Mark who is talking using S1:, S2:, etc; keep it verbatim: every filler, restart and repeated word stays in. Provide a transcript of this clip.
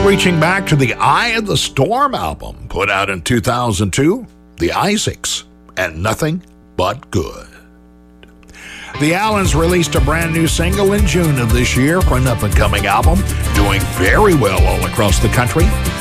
S1: Reaching back to the Eye of the Storm album, put out in two thousand two, the Isaacs, and Nothing But Good. The Allens released a brand new single in June of this year for an up-and-coming album, doing very well all across the country.